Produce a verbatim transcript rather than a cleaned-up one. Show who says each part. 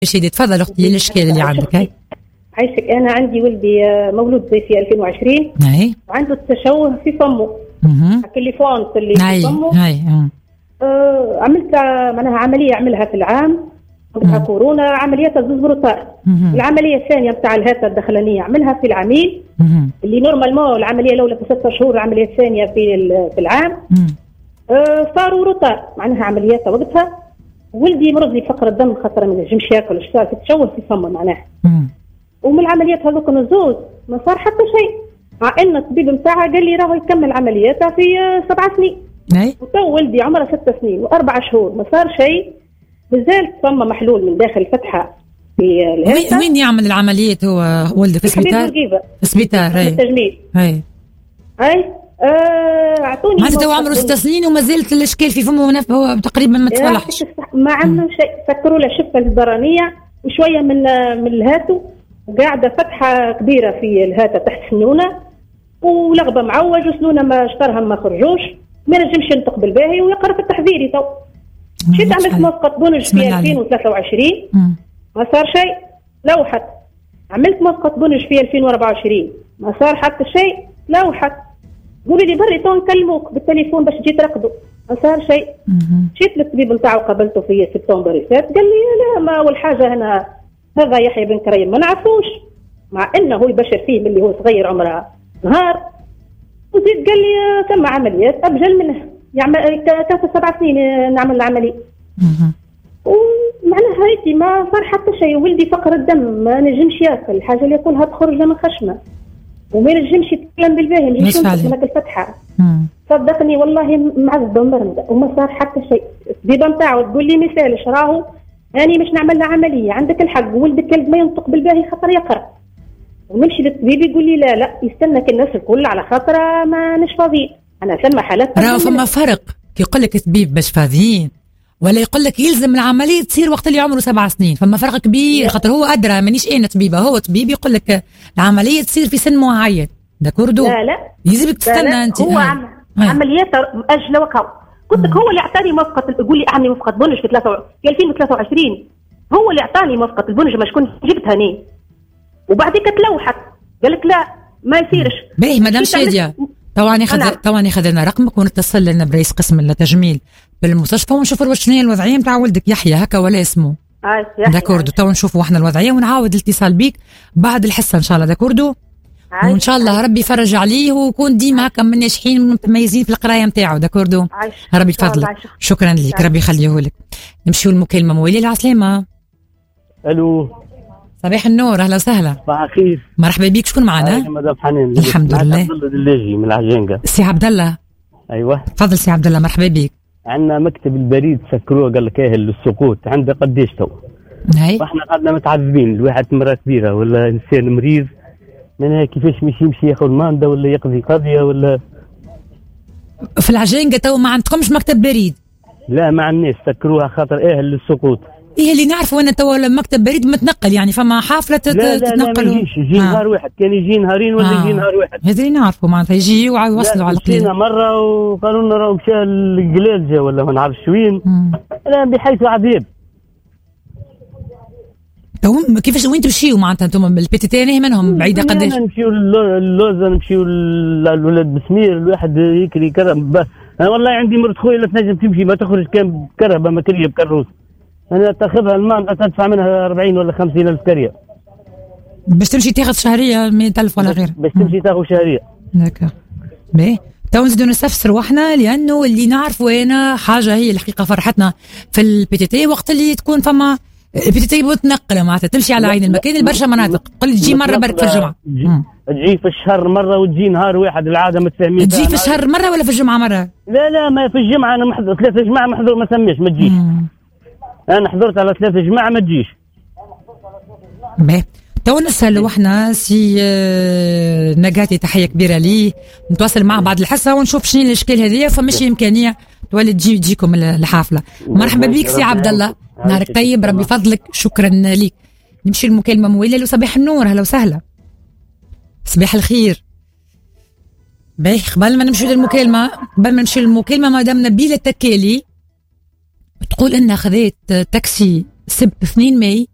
Speaker 1: سيدي تفضل اختي الاشكال اللي عندك. هاي
Speaker 2: عايشك. انا عندي ولدي مولود في ألفين وعشرين
Speaker 1: هاي
Speaker 2: وعنده التشوه في فمه.
Speaker 1: اها
Speaker 2: اللي فونت اللي
Speaker 1: هاي
Speaker 2: في فمه.
Speaker 1: هاي
Speaker 2: آه عملت معناها عمليه اعملها في العام بتاع كورونا، عمليه زوز بروتات. العمليه الثانيه بتاع الهاته الدخلانيه عملها في العميل اللي نورمالمون العمليه الاولى في ستة شهور، العمليه الثانيه في في العام. آه صاروا روتات معناها عمليات وقتها. ولدي مرض لي فقر الدم خاطر ما نجمش ياكل اشتغل في تشوه في فمه معناها. ومن العمليات هذوك الزوز ما صار حتى شيء، مع ان الطبيب نتاعها قال لي راهو يكمل عملياتها في سبع سنين.
Speaker 1: اي
Speaker 2: وتو ولدي عمره ست سنين واربع شهور ما صار شيء، مازال فما محلول من داخل فتحه في الهرسه.
Speaker 1: وين يعمل العمليات هو ولده؟ في السبيطار؟ في السبيطار. اي
Speaker 2: التجميل.
Speaker 1: اي
Speaker 2: اي اعطوني.
Speaker 1: معناتها تو عمره ست سنين وما زالت الاشكال في فمه ونفسه هو تقريبا ما تصلحش.
Speaker 2: ما عنده شيء، سكروا له شفه البرانيه وشويه من من الهاتو، وقاعده فتحه كبيره في الهاته تحت سنونه، ولغبه معوج وسنونه ما اشترها ما خرجوش، ما نجمش ينطق بالباهي ويقرا في التحذيري. تو مشيت عملت موثقه بونج في ألفين وثلاثة وعشرين ما صار شيء. لوحت. عملت موثقه بونج في ألفين وأربعة وعشرين ما صار حتى شيء. لوحت. قولي لي بري تو نكلموك بالتليفون باش تجي ترقدوا، ما صار شيء. مشيت للطبيب نتاعو قابلته في سبتمبر اللي فات، قال لي لا ما اول حاجه هنا هذا يحيى بن كريم ما نعرفوش، مع انه هو يبشر فيه ملي هو صغير عمره نهار. وزيد قال لي ثم عمليات ابجل منه، يعمل كانت سبع سنين نعمل العمليه. ومعناها هيك ما صار حتى شيء. ولدي فقر الدم ما نجمش ياكل، الحاجه اللي ياكلها تخرج من خشمه، وما نجمش يتكلم بالباهي، ما نجمش ينطق من الفتحه. صدقني والله معذبه ومرمده وما صار حتى شيء. الطبيبه نتاعو تقول لي مثال اش راهو اني مش نعمل له عمليه، عندك الحق ولدك كلب ما ينطق بالباهي خاطر يقرا. ونمشي للطبيب يقول لي لا لا يستنى كل الناس الكل على خاطر ما نش فاضيين. انا ثم حالات
Speaker 1: راه فما فرق كي يقول لك الطبيب باش فاضيين ولا يقول لك يلزم العمليه تصير وقت اللي عمره سبع سنين. فما فرق كبير خاطر هو ادرى مانيش انا طبيبه، هو طبيب يقول لك العمليه تصير في سن معين. داكوردو
Speaker 2: لا لا
Speaker 1: يلزمك تستنى انت.
Speaker 2: هو عم... عمليات مأجله وكاو. قلت لك هو اللي اعطاني موافقه، يقول لي اعطني موافقه بونج في ثلاثة في ألفين وثلاثة وعشرين، هو اللي اعطاني موافقه البونج ما شكون جبتها ني. وبعدين كتلوحت قال لك لا ما يصيرش.
Speaker 1: باهي مدام شاديه طبعا ياخذ طبعا ياخذ لنا رقمك ونتصل لنا برئيس قسم التجميل بالمستشفى ونشوف واش شنو هي الوضعيه نتاع ولدك يحيى هكا ولا اسمه. داكوردو تو نشوفوا احنا الوضعيه ونعاود الاتصال بيك بعد الحصه ان شاء الله. داكوردو وان شاء الله ربي يفرج عليه ويكون ديما هكا من ناجحين متميزين في القرايه نتاعو. داكوردو ربي يفضلك. شكرا لك ربي يخليه لك. نمشيو المكالمه مويلي العسلامه.
Speaker 3: الو
Speaker 1: صباح النور اهلا وسهلا.
Speaker 3: صباح الخير
Speaker 1: مرحبا بيك. شكون معنا؟
Speaker 3: مدام حنان.
Speaker 1: الحمد لله.
Speaker 3: عبد الله الدلاجي من العجانقه.
Speaker 1: سي عبد الله.
Speaker 3: ايوه
Speaker 1: تفضل سي عبد الله مرحبا بيك.
Speaker 3: عندنا مكتب البريد سكروه قال لك اهل للسقوط عنده قديش تو؟
Speaker 1: هاي
Speaker 3: واحنا قعدنا متعذبين. الواحد مرة كبيره ولا انسان مريض من كيفاش مش يمشي ياخذ ماندا ولا يقضي قضيه ولا
Speaker 1: في العجانقه تو ما عندكمش مكتب بريد؟
Speaker 3: لا ما عندناش سكروها خاطر اهل للسقوط.
Speaker 1: ايه اللي نعرفوا انا تو مكتب بريد متنقل يعني فما حافله تتنقل.
Speaker 3: لا لا لا ما يجيش يجي نهار واحد، كان يجي نهارين ولا يجي نهار واحد.
Speaker 1: هذا اللي نعرفوا معناتها يجي ويوصلوا على القليل.
Speaker 3: مشينا مره وقالوا لنا راه مشى القلال جا ولا ما نعرفش وين. لا بحيث عذاب.
Speaker 1: تو كيفاش وين تمشيوا معناتها انتم البي تي تي منهم بعيده قداش؟
Speaker 3: نمشيو اللوزه نمشيو للولاد بسمير الواحد يكري كرم. انا والله عندي مرت خويا لا تنجم تمشي ما تخرج كان بكرهبه ما كريه بكروس. انا تاخذها الماء تدفع منها أربعين ولا خمسين الف كريه
Speaker 1: باش تمشي تاخذ شهريه مئة ألف ولا غير.
Speaker 3: باش تمشي تاخذ شهريه.
Speaker 1: هكا باهي تو نزيدو نستفسروا احنا لانه اللي نعرفوا انا حاجه هي الحقيقه فرحتنا في البي تي تي وقت اللي تكون فما البي تي تي متنقله معناتها تمشي على عين المكان البرشا مناطق. قل تجي مره برك في الجمعه.
Speaker 3: تجي في الشهر مره وتجي نهار واحد العاده متفاهمين.
Speaker 1: تجي في الشهر مره ولا في الجمعه مره؟
Speaker 3: لا لا ما في الجمعه انا محضر ثلاثه جماعه محضور ما سميش ما تجيش. انا حضرت على ثلاثه جماعه ما تجيش.
Speaker 1: باهي تو نسالوا احنا سي نقاتي تحيه كبيره ليه نتواصل معه بعد الحصه ونشوف شنو الاشكال هذه فماشي امكانيه تولي تجي تجيكم الحافله. مرحبا بك سي عبد الله. نهارك طيب ربي فضلك. شكرا لك. نمشي المكالمه مويله صباح النور اهلا وسهلا. صباح الخير. باهي قبل ما نمشي للمكالمه قبل ما نمشي للمكالمه مدام نبيله التكالي تقول انها خذيت تاكسي سبت اثنين ماي